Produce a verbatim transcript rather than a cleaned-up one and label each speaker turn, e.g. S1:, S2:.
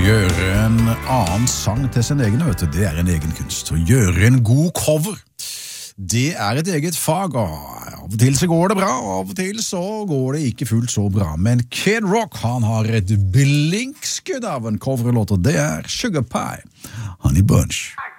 S1: gjøre en annen sang til sin egen, vet du, det er en egen kunst. Å gjøre en god cover, det er et eget fag, og av og til så går det bra, og av og til så går det ikke fullt så bra. Men Kid Rock, han har et blinkskudd av en coverlåt, og det er Sugar Pie, Honey Bunch.